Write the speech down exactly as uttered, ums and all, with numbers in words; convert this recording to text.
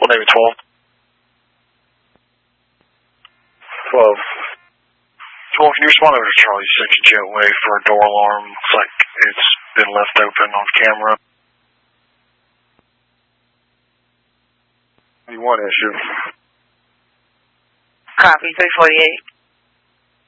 Well, maybe twelve. twelve. twelve, can you respond over to Charlie six Jetway for a door alarm? Looks like it's been left open on camera. You want issue? Copy, six forty-eight.